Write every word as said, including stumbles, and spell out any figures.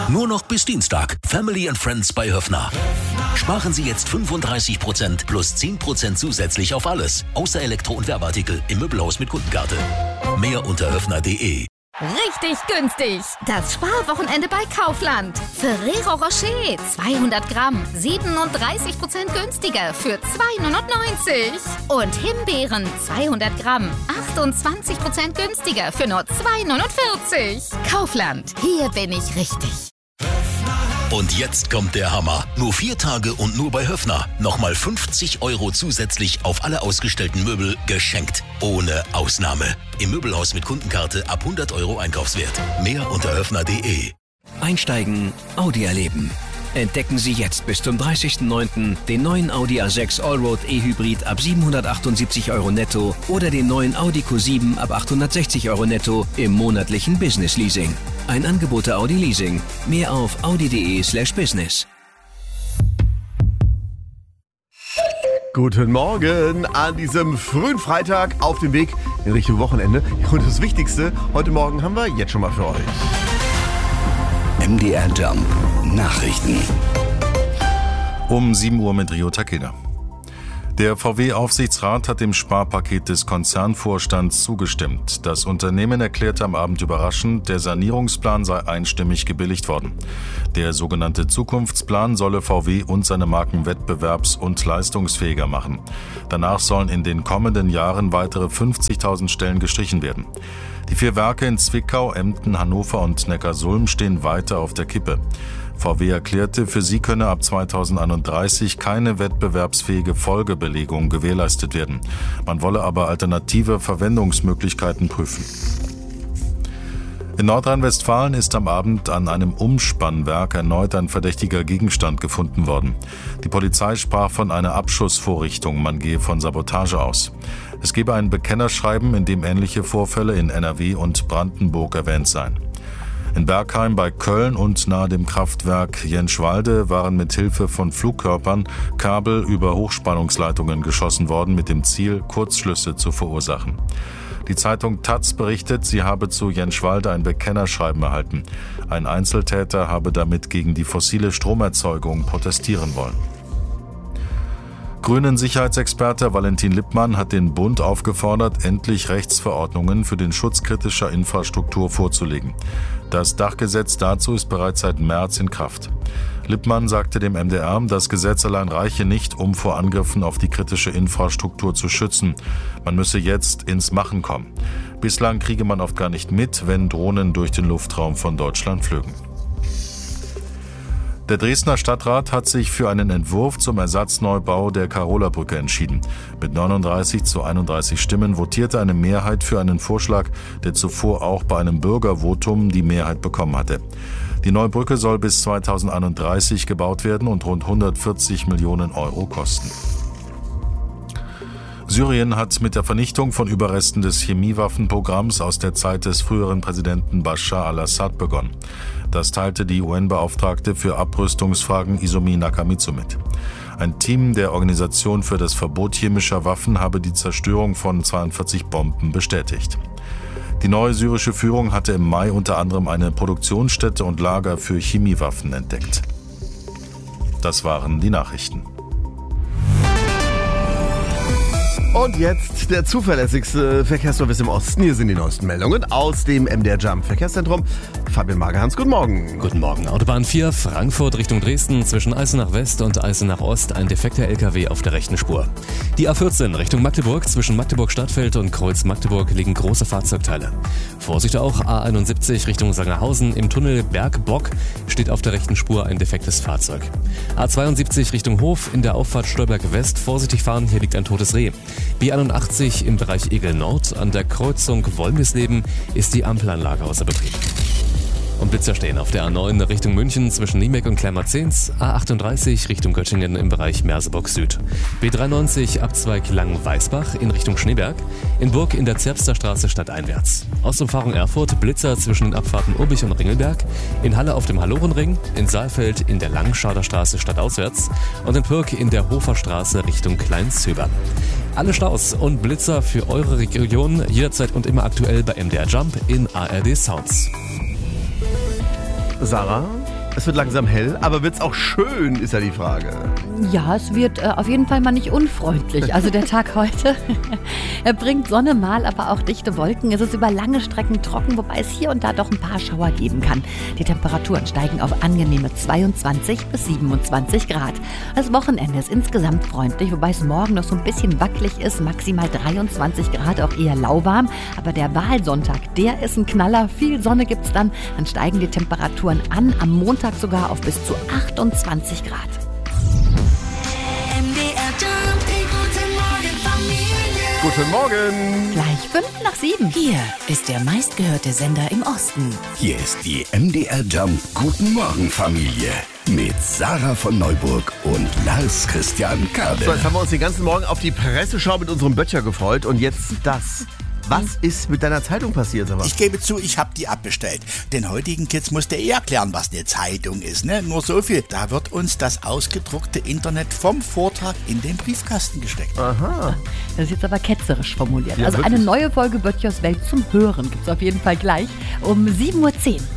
Nur noch bis Dienstag. Family and Friends bei Höffner. Sparen Sie jetzt fünfunddreißig Prozent plus zehn Prozent zusätzlich auf alles. Außer Elektro- und Werbeartikel im Möbelhaus mit Kundenkarte. Mehr unter höffner punkt de. Richtig günstig. Das Sparwochenende bei Kaufland. Ferrero Rocher zweihundert Gramm, siebenunddreißig Prozent günstiger für zwei neunundneunzig. Und Himbeeren zweihundert Gramm, achtundzwanzig Prozent günstiger für nur zwei neunundvierzig. Kaufland, hier bin ich richtig. Und jetzt kommt der Hammer. Nur vier Tage und nur bei Höffner. Nochmal fünfzig Euro zusätzlich auf alle ausgestellten Möbel geschenkt. Ohne Ausnahme. Im Möbelhaus mit Kundenkarte ab hundert Euro Einkaufswert. Mehr unter höffner punkt de. Einsteigen, Audi erleben. Entdecken Sie jetzt bis zum dreißigsten neunten den neuen Audi A sechs Allroad E-Hybrid ab siebenhundertachtundsiebzig Euro netto oder den neuen Audi Q sieben ab achthundertsechzig Euro netto im monatlichen Business Leasing. Ein Angebot der Audi Leasing. Mehr auf audi punkt de slash business. Guten Morgen an diesem frühen Freitag auf dem Weg in Richtung Wochenende. Und das Wichtigste heute Morgen haben wir jetzt schon mal für euch. M D R Jump Nachrichten. Um sieben Uhr mit Rio Takeda. Der V W-Aufsichtsrat hat dem Sparpaket des Konzernvorstands zugestimmt. Das Unternehmen erklärte am Abend überraschend, der Sanierungsplan sei einstimmig gebilligt worden. Der sogenannte Zukunftsplan solle V W und seine Marken wettbewerbs- und leistungsfähiger machen. Danach sollen in den kommenden Jahren weitere fünfzigtausend Stellen gestrichen werden. Die vier Werke in Zwickau, Emden, Hannover und Neckarsulm stehen weiter auf der Kippe. V W erklärte, für sie könne ab zweitausendeinunddreißig keine wettbewerbsfähige Folgebelegung gewährleistet werden. Man wolle aber alternative Verwendungsmöglichkeiten prüfen. In Nordrhein-Westfalen ist am Abend an einem Umspannwerk erneut ein verdächtiger Gegenstand gefunden worden. Die Polizei sprach von einer Abschussvorrichtung, man gehe von Sabotage aus. Es gebe ein Bekennerschreiben, in dem ähnliche Vorfälle in N R W und Brandenburg erwähnt seien. In Bergheim bei Köln und nahe dem Kraftwerk Jenschwalde waren mit Hilfe von Flugkörpern Kabel über Hochspannungsleitungen geschossen worden, mit dem Ziel, Kurzschlüsse zu verursachen. Die Zeitung Taz berichtet, sie habe zu Jenschwalde ein Bekennerschreiben erhalten. Ein Einzeltäter habe damit gegen die fossile Stromerzeugung protestieren wollen. Grünen-Sicherheitsexperte Valentin Lippmann hat den Bund aufgefordert, endlich Rechtsverordnungen für den Schutz kritischer Infrastruktur vorzulegen. Das Dachgesetz dazu ist bereits seit März in Kraft. Lippmann sagte dem M D R, das Gesetz allein reiche nicht, um vor Angriffen auf die kritische Infrastruktur zu schützen. Man müsse jetzt ins Machen kommen. Bislang kriege man oft gar nicht mit, wenn Drohnen durch den Luftraum von Deutschland flögen. Der Dresdner Stadtrat hat sich für einen Entwurf zum Ersatzneubau der Karola-Brücke entschieden. Mit neununddreißig zu einunddreißig Stimmen votierte eine Mehrheit für einen Vorschlag, der zuvor auch bei einem Bürgervotum die Mehrheit bekommen hatte. Die neue Brücke soll bis zweitausendeinunddreißig gebaut werden und rund hundertvierzig Millionen Euro kosten. Syrien hat mit der Vernichtung von Überresten des Chemiewaffenprogramms aus der Zeit des früheren Präsidenten Bashar al-Assad begonnen. Das teilte die U N-Beauftragte für Abrüstungsfragen Izumi Nakamitsu mit. Ein Team der Organisation für das Verbot chemischer Waffen habe die Zerstörung von zweiundvierzig Bomben bestätigt. Die neue syrische Führung hatte im Mai unter anderem eine Produktionsstätte und Lager für Chemiewaffen entdeckt. Das waren die Nachrichten. Und jetzt der zuverlässigste Verkehrsservice im Osten. Hier sind die neuesten Meldungen aus dem M D R Jump Verkehrszentrum. Fabian Magerhans, guten Morgen. Guten Morgen. Autobahn vier, Frankfurt Richtung Dresden, zwischen Eisenach West und Eisenach Ost ein defekter L K W auf der rechten Spur. Die A vierzehn Richtung Magdeburg, zwischen Magdeburg Stadtfeld und Kreuz Magdeburg liegen große Fahrzeugteile. Vorsicht auch, A einundsiebzig Richtung Sangerhausen, im Tunnel Bergbock steht auf der rechten Spur ein defektes Fahrzeug. A zweiundsiebzig Richtung Hof, in der Auffahrt Stolberg West, vorsichtig fahren, hier liegt ein totes Reh. B einundachtzig im Bereich Egel Nord, an der Kreuzung Wolmisleben ist die Ampelanlage außer Betrieb. Und Blitzer stehen auf der A neun Richtung München zwischen Niemek und Kleinmarzens, A achtunddreißig Richtung Göttingen im Bereich Merseburg Süd, B dreiundneunzig Abzweig Langen-Weißbach in Richtung Schneeberg, in Burg in der Zerbster Straße stadteinwärts. Ausumfahrung Erfurt, Blitzer zwischen den Abfahrten Urbich und Ringelberg, in Halle auf dem Hallorenring, in Saalfeld in der Langscharder Straße stadtauswärts und in Pirk in der Hofer Straße Richtung Kleinzöber. Alle Staus und Blitzer für eure Region jederzeit und immer aktuell bei M D R Jump in A R D Sounds. Sarah? Es wird langsam hell, aber wird es auch schön, ist ja die Frage. Ja, es wird äh, auf jeden Fall mal nicht unfreundlich. Also der Tag heute, er bringt Sonne mal, aber auch dichte Wolken. Es ist über lange Strecken trocken, wobei es hier und da doch ein paar Schauer geben kann. Die Temperaturen steigen auf angenehme zweiundzwanzig bis siebenundzwanzig Grad. Das Wochenende ist insgesamt freundlich, wobei es morgen noch so ein bisschen wackelig ist. Maximal dreiundzwanzig Grad, auch eher lauwarm. Aber der Wahlsonntag, der ist ein Knaller. Viel Sonne gibt's dann. Dann steigen die Temperaturen an, am Montag sogar auf bis zu achtundzwanzig Grad. M D R Jump, guten Morgen Familie. Guten Morgen. Gleich fünf nach sieben. Hier ist der meistgehörte Sender im Osten. Hier ist die M D R Jump Guten Morgen Familie mit Sarah von Neuburg und Lars Christian Kade. So, jetzt haben wir uns den ganzen Morgen auf die Presseschau mit unserem Böttcher gefreut und jetzt das. Was ist mit deiner Zeitung passiert, sag mal? Ich gebe zu, ich habe die abbestellt. Den heutigen Kids musste eh erklären, was eine Zeitung ist. Ne? Nur so viel. Da wird uns das ausgedruckte Internet vom Vortrag in den Briefkasten gesteckt. Aha. Das ist jetzt aber ketzerisch formuliert. Ja, also wirklich? eine neue Folge Böttchers Welt zum Hören gibt es auf jeden Fall gleich um sieben Uhr zehn.